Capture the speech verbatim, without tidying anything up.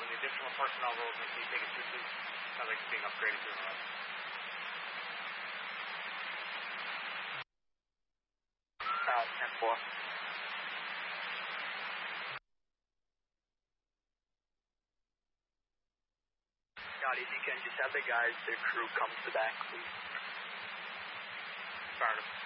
when the additional personnel rolls in, can you take it two two? Sounds like it's being upgraded to a Uh, ten four. Scotty, if you can just have the guys, the crew come to the back, please. Affirmative.